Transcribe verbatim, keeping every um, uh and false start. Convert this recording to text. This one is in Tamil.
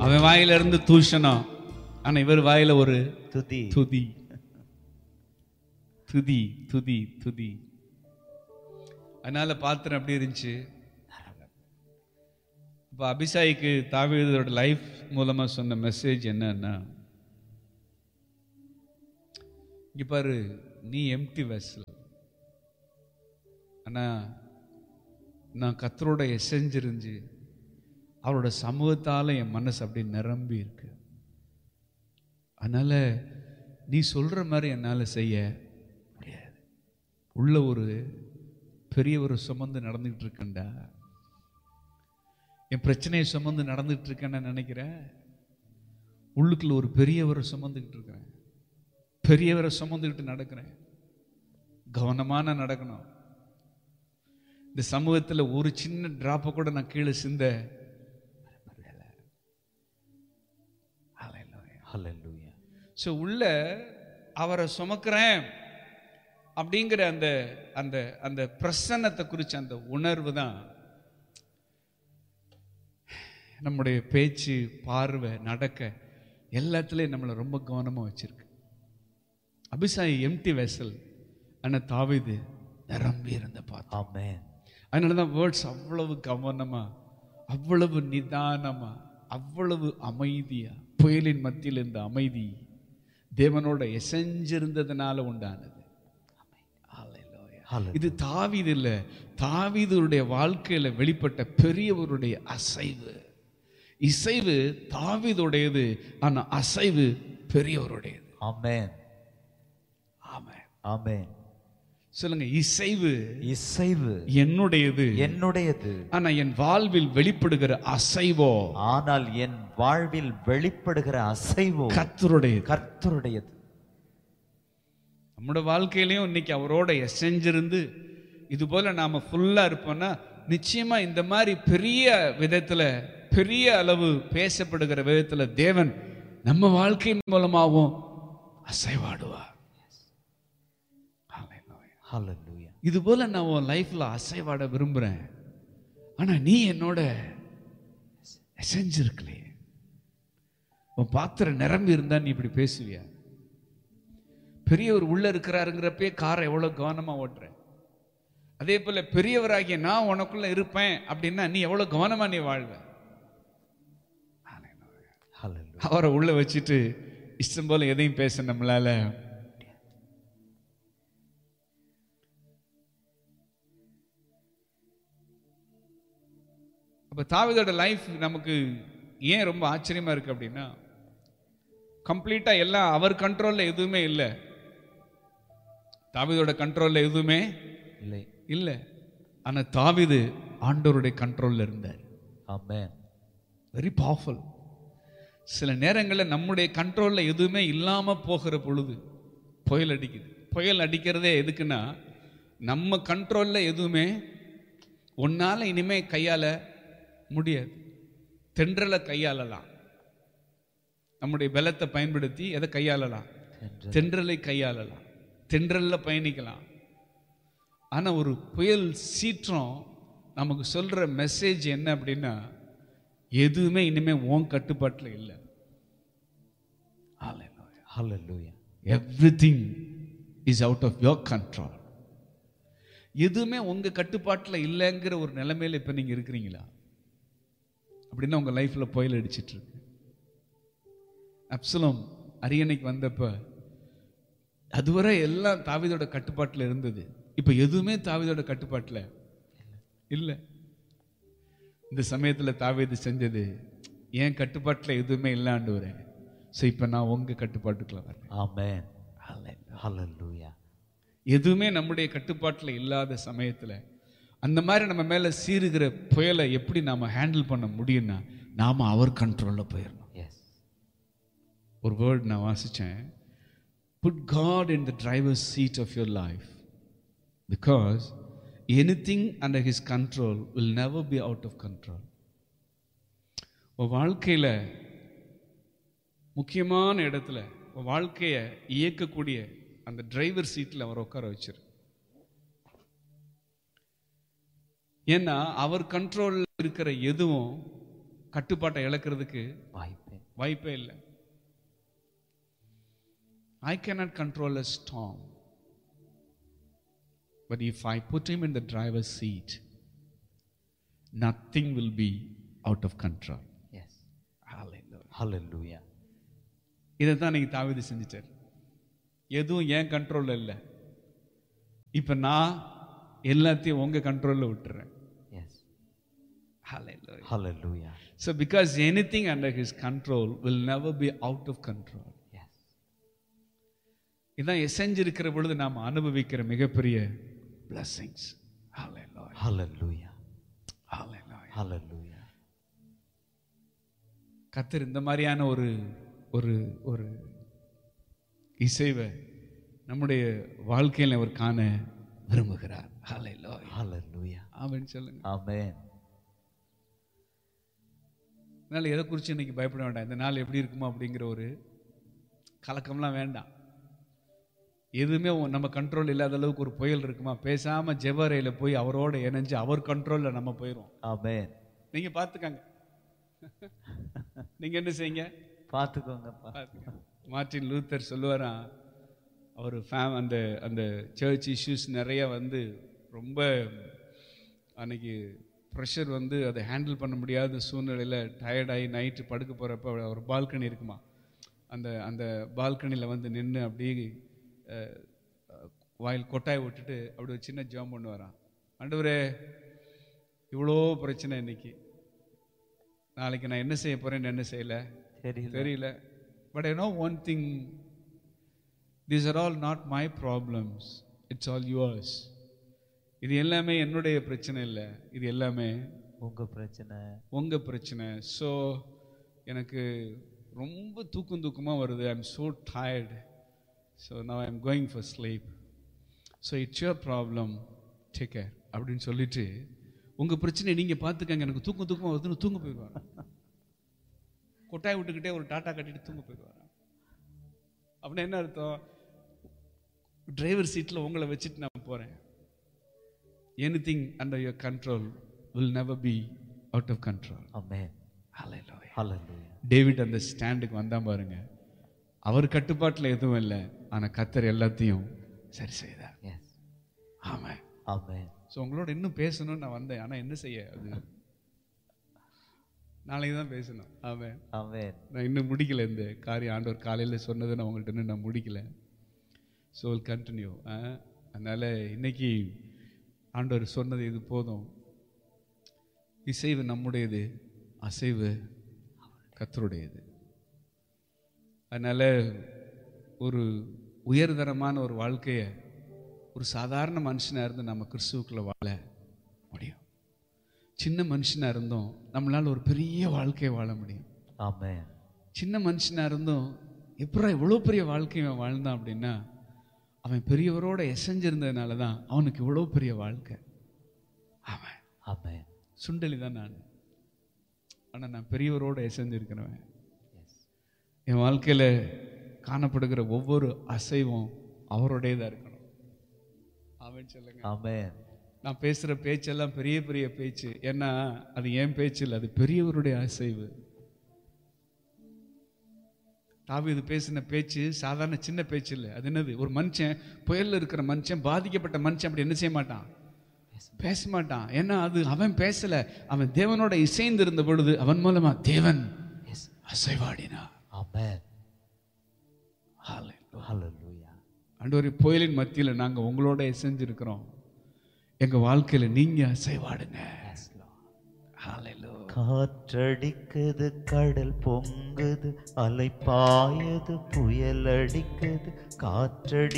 அவன் வாயில இருந்து தூஷணம், ஆனா இவர் வாயில ஒரு துதி துதி துதி துதி துதி. அதனால பாத்திரம் அப்படி இருந்துச்சு. இப்ப அபிஷாய்க்கு தாவீதோட லைஃப் மூலமா சொன்ன மெசேஜ் என்னன்னா, இங்க பாரு, நீ எம்டி வெசல், ஆனா நான் கர்த்தரோட எசைஞ்சு இருந்துச்சு, அவரோட சமூகத்தால என் மனசு அப்படி நிரம்பி இருக்கு. அதனால நீ சொல்ற மாதிரி என்னால செய்ய முடியாது. உள்ள ஒரு பெரிய ஒரு சுமந்து நடந்துகிட்டு இருக்கேன்டா, என் பிரச்சனையை சுமந்து நடந்துட்டு இருக்கேன்னு நினைக்கிறேன். உள்ளுக்குள்ள ஒரு பெரியவரை சுமந்துக்கிட்டு இருக்கிறேன், பெரியவரை சுமந்துக்கிட்டு நடக்கிறேன். கவனமான நடக்கணும். இந்த சமூகத்தில் ஒரு சின்ன டிராப்பை கூட நான் கீழே சிந்த ஸோ உள்ள அவரை சுமக்கிறேன் அப்படிங்கிற அந்த அந்த அந்த பிரசன்னத்தை குறித்த அந்த உணர்வு தான் நம்முடைய பேச்சு, பார்வை, நடக்க எல்லாத்துலேயும் நம்மளை ரொம்ப கவனமாக வச்சிருக்கு. அபிஷாய் எம்டி வெசல், ஆனால் தாவீது நிரம்பி இருந்த பார்த்தோம். ஆமென். அதனால தான் வேர்ட்ஸ் அவ்வளவு கவனமா, அவ்வளவு நிதானமா, அவ்வளவு அமைதியா, புயலின் மத்தியில் இருந்த அமைதி தேவனோட எசைஞ்சிருந்ததுனால உண்டானது. இது தாவீது இல்ல, தாவீதுடைய வாழ்க்கையில வெளிப்பட்ட பெரியவருடைய அசைவு. இசைவு தாவீதுடையது, ஆனா அசைவு பெரியவருடையது. ஆமென். ஆமென். ஆமென். சொல்லுங்க, இசைவு இசைவு என்னுடையது என்னுடையது, ஆனா என் வாழ்வில் வெளிப்படுகிற அசைவோ, ஆனால் என் வாழ்வில் வெளிப்படுகிற அசைவோ கர்த்தருடையது. கர்த்தருடையது. நம்முடைய வாழ்க்கையிலையும் இன்னைக்கு அவரோட எசைஞ்சிருந்து இது போல நாம ஃபுல்லா இருப்போம்னா, நிச்சயமா இந்த மாதிரி பெரிய விதத்துல, பெரிய அளவு பேசப்படுகிற விதத்துல தேவன் நம்ம வாழ்க்கையின் மூலமாகவும் அசைவாடுவார். ஹல்லேலூயா. இது போல நான் உன் லைஃப்ல அசைவாட விரும்புறேன், ஆனா நீ என்னோட எசைஞ்சிருக்கலையே. உன் பாத்திரம் நிரம்பி இருந்தா நீ இப்படி பேசுவியா? பெரியவர் உள்ள இருக்கிறாருங்கிறப்பே காரை எவ்வளவு கவனமா ஓட்டுற. அதே போல பெரியவராகிய நான் உனக்குள்ள இருப்பேன் அப்படின்னா நீ எவ்வளவு கவனமா நீ வாழ்வ. அவரை உள்ள வச்சுட்டு இஷ்டம் போல எதையும் பேச நம்மளால. அப்ப தாவீதோட லைஃப் நமக்கு ஏன் ரொம்ப ஆச்சரியமா இருக்கு அப்படின்னா, கம்ப்ளீட்டா எல்லாம் அவர் கண்ட்ரோல்ல எதுவுமே இல்லை. தாவீதோட கண்ட்ரோல்ல எதுவுமே இல்லை இல்லை, ஆனா தாவீது ஆண்டவருடைய கண்ட்ரோல்ல இருந்தார். ஆமென். Very powerful. சில நேரங்களில் நம்முடைய கண்ட்ரோல்ல எதுவுமே இல்லாம போகிற பொழுது புயல் அடிக்குது. புயல் அடிக்கிறதே எதுக்குன்னா, நம்ம கண்ட்ரோல்ல எதுவுமே ஒன்னால இனிமே கையால முடியாது. தென்றலை கையாளலாம், நம்முடைய பலத்தை பயன்படுத்தி எதை கையாளலாம்? தென்றலை கையாளலாம், தென்றல்ல பயணிக்கலாம். ஆனா ஒரு புயல் சீற்றம் நமக்கு சொல்ற மெசேஜ் என்ன அப்படின்னா, எதுவுமே இனிமே உன் கட்டுப்பாட்டில் இல்லை. ஹல்லேலூயா. Everything is out of your control. எதுவுமே உங்க கட்டுப்பாட்டில் இல்லைங்கிற ஒரு நிலைமையில இப்ப நீங்க இருக்கிறீங்களா? அப்படின்னா உங்க லைஃப்ல புயல் அடிச்சிட்டு இருக்கு. அப்சலோம் அரியணைக்கு வந்தப்ப அதுவரை எல்லாம் தாவீதோட கட்டுப்பாட்டில் இருந்தது. இப்ப எதுவுமே தாவீதோட கட்டுப்பாட்டில் இல்லை. இந்த சமயத்துல தாவீது செஞ்சது, என் கட்டுப்பாட்டில் எதுவுமே இல்லாண்டு, ஸோ இப்ப நான் உங்க கட்டுப்பாட்டுக்குள்ள வரேன். ஆமென். ஹல்லேலூயா. எதுவுமே நம்முடைய கட்டுப்பாட்டில் இல்லாத சமயத்துல அந்த மாதிரி நம்ம மேல சீருகிற புயலை எப்படி நாம ஹேண்டில் பண்ண முடியும்னா, நாம அவர் கண்ட்ரோல்ல போயிடணும். ஒரு வேர்ட் நான் வாசிச்சேன், put God in the driver's seat of your life, because anything under his control will never be out of control. உன் வாழ்க்கையில முக்கியமான இடத்துல உன் வாழ்க்கையை இயக்கக்கூடிய அந்த டிரைவர் சீட்ல அவர் உட்கார வச்சிரு. ஏன்னா அவர் கண்ட்ரோல்ல இருக்கிற எதுவும் கட்டுப்பாட்டை இழக்கிறதுக்கு வாய்ப்பே வாய்ப்பே இல்லை. I cannot control a storm, but if I put him in the driver's seat, nothing will be out of control. Yes. Hallelujah. Hallelujah. இதை தான் நீங்க தாவீது செஞ்சிட்டார். எதுவும் என் கண்ட்ரோல்ல இல்லை, இப்ப நான் எல்லாத்தையும் உங்க கண்ட்ரோல்ல விட்டுறேன். Yes. Hallelujah. Hallelujah. So because anything under his control will never be out of control. Yes. இதான் எசைஞ்சிருக்கிற பொழுது நாம் அனுபவிக்கிற மிகப்பெரிய blessings. Hallelujah. Hallelujah. Hallelujah. Hallelujah. கர்த்தர் இந்த மாதிரியான ஒரு ஒரு ஒரு இசைவை நம்முடைய வாழ்க்கையில் அவர் காண விரும்புகிறார். Hallelujah. Hallelujah. ஆமென் சொல்லுங்க. Amen. அதனால எதை குறித்து இன்னைக்கு பயப்பட வேண்டாம். இந்த நாள் எப்படி இருக்குமோ அப்படிங்கிற ஒரு கலக்கம்லாம் வேண்டாம். எதுவுமே நம்ம கண்ட்ரோல் இல்லாத அளவுக்கு ஒரு புயல் இருக்குமா, பேசாம ஜெபரையில போய் அவரோட இணைஞ்சு அவர் கண்ட்ரோல்ல நம்ம போயிடுவோம். Amen. நீங்க பார்த்துக்கங்க. நீங்க என்ன செய்யுங்க, பார்த்துக்கோங்கப்பா. மார்ட்டின் லூத்தர் சொல்லுவாராம், அவர் ஃபேம் அந்த அந்த சர்ச் இஷ்யூஸ் நிறைய வந்து ரொம்ப அன்னைக்கு ப்ரெஷர் வந்து அதை ஹேண்டில் பண்ண முடியாத சூழ்நிலையில் டயர்டாகி நைட்டு படுக்க போகிறப்ப ஒரு பால்கனி இருக்குமா, அந்த அந்த பால்கனியில் வந்து நின்று அப்படியே வாயில் கொட்டாய் விட்டுட்டு அப்படி ஒரு சின்ன ஜாம் பண்ணு வரான். ஆண்டவரே இவ்வளோ பிரச்சனை இன்னைக்கு, நாளைக்கு நான் என்ன செய்ய போகிறேன்னு என்ன செய்யலை தெரியல. But I know one thing, these are all not my problems, it's all yours. இது எல்லாமே என்னுடைய பிரச்சனை இல்லை, இது எல்லாமே உங்க பிரச்சனை, உங்க பிரச்சனை. ஸோ எனக்கு ரொம்ப தூக்கம் தூக்கமாக வருது, I am so tired, so now I am going for sleep, so it's your problem, take care அப்படின்னு சொல்லிட்டு உங்கள் பிரச்சனையை நீங்கள் பார்த்துக்கங்க, எனக்கு தூக்கம் தூக்கமாக வருதுன்னு தூங்க போயிடுவாங்க. கொட்டாய் விட்டுக்கிட்டே ஒரு டாட்டா கட்டிட்டு தூங்க போயிடுவாங்க. அப்படின்னா என்ன அர்த்தம், டிரைவர் சீட்டில் உங்களை வச்சுட்டு நான் போகிறேன். Anything under your control will never be out of control. Amen. Hallelujah. Hallelujah. David அந்த ஸ்டாண்டுக்கு வந்தான் பாருங்க. அவர் கட்டுப்பாட்டில் எதுவும் இல்லை, ஆனால் கர்த்தர் எல்லாத்தையும் சரி செய்தார். Yes. ஆமென். Amen. ஸோ உங்களோட இன்னும் பேசணும்னு நான் வந்தேன், ஆனால் என்ன செய்ய, அது நாளைக்கு தான் பேசணும். ஆமென். Amen. நான் இன்னும் முடிக்கல, இந்த காரியம் ஆண்டவர் காலையில் சொன்னதை நான் உங்கள்கிட்ட இன்னும் நான் முடிக்கல. So will continue. அதனால் இன்னைக்கு ஆண்டவர் சொன்னது இது போதும். இசைவு நம்முடையது, அசைவு கர்த்தருடையது. அதனால் ஒரு உயர்தரமான ஒரு வாழ்க்கையை ஒரு சாதாரண மனுஷனாக இருந்து நம்ம கிறிஸ்துவுக்குள்ள வாழ முடியும். சின்ன மனுஷனாக இருந்தோம் நம்மளால் ஒரு பெரிய வாழ்க்கையை வாழ முடியும். Amen. சின்ன மனுஷனாக இருந்தோம் எப்படா இவ்வளோ பெரிய வாழ்க்கையை வாழ்ந்தான் அப்படின்னா, அவன் பெரியவரோட எசைஞ்சிருந்ததுனால தான் அவனுக்கு இவ்வளோ பெரிய வாழ்க்கை. அவன் Amen. சுண்டலி தான் நான், ஆனால் நான் பெரியவரோட எசைஞ்சிருக்கிறவன். Yes. என் வாழ்க்கையில் காணப்படுகிற ஒவ்வொரு அசைவும் அவரோடையதாக இருக்கணும். அவன் சொல்லுங்க. Amen. நான் பேசுகிற பேச்செல்லாம் பெரிய பெரிய பேச்சு, ஏன்னா அது என் பேச்சு இல்லை, அது பெரியவருடைய அசைவு. தாவீது பேசின பேச்சு சாதாரண சின்ன பேச்சு இல்லை. அது என்னது, ஒரு மனுஷன் புயலில் இருக்கிற மனுஷன், பாதிக்கப்பட்ட மனுஷன் அப்படி என்ன செய்ய மாட்டான், பேச மாட்டான். ஏன்னா அது அவன் பேசல, அவன் தேவனோட இசைந்து இருந்த பொழுது அவன் மூலமா தேவன் அசைவாடினார். Amen. Hallelujah. Hallelujah. ஆண்டவரே, புயலின் மத்தியில் நாங்க உங்களோட இசைஞ்சிருக்கிறோம், எங்க வாழ்க்கையில நீங்க அசைவாடுங்க. Yes, Lord. Hallelujah. காற்றடிக்குது, கடல் பொங்குது, அலை பாயுது, புயல் அடிக்குது, காற்றடி